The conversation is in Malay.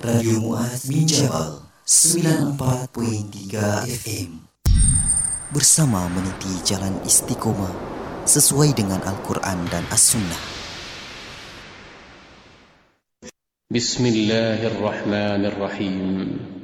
Radio Muaz bin Jabal 94.3 FM. Bersama meniti jalan istiqomah sesuai dengan Al-Quran dan As-Sunnah. Bismillahirrahmanirrahim.